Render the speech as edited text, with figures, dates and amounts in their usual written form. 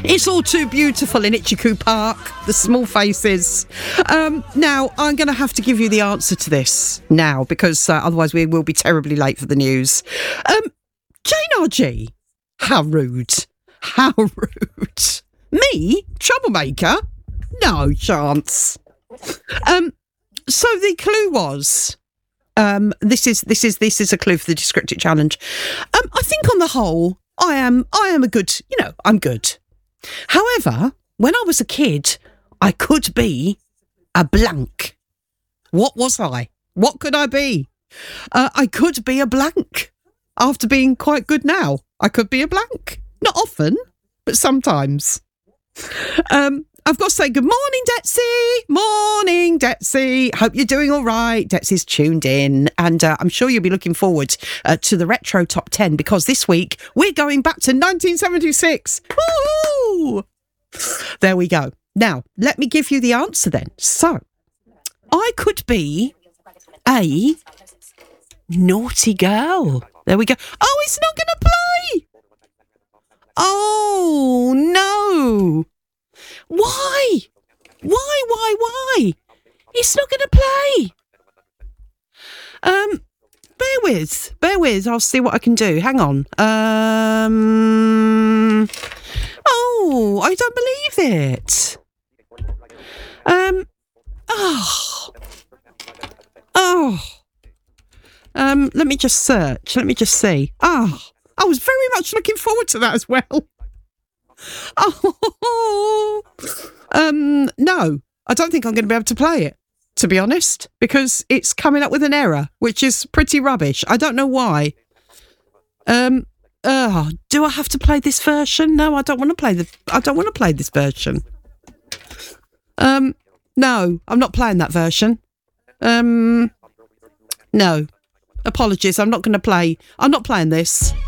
It's all too beautiful in Itchycoo Park, the small faces. Now, I'm going to have to give you the answer to this now, because otherwise we will be terribly late for the news. Jane R.G., how rude. How rude. Me? Troublemaker? No chance. So the clue was... This is a clue for the Descriptive Challenge. I think on the whole, I am a good, I'm good. However, when I was a kid, I could be a blank. What was I? What could I be? I could be a blank. After being quite good now, I could be a blank. Not often, but sometimes. I've got to say good morning, Detsy. Morning, Detsy. Hope you're doing all right. Detsy's tuned in, and I'm sure you'll be looking forward to the Retro Top 10, because this week we're going back to 1976. Woo! There we go. Now, let me give you the answer then. So, I could be a naughty girl. There we go. Oh, it's not going to play. Oh, no. Why? Why? It's not going to play. Bear with. I'll see what I can do. Hang on. Oh, I don't believe it. Let me just search. Let me just see. I was very much looking forward to that as well. No, I don't think I'm going to be able to play it, to be honest, because it's coming up with an error, which is pretty rubbish. I don't know why. Do I have to play this version? No, I don't want to play this version. No, I'm not playing that version. No. Apologies, I'm not playing this.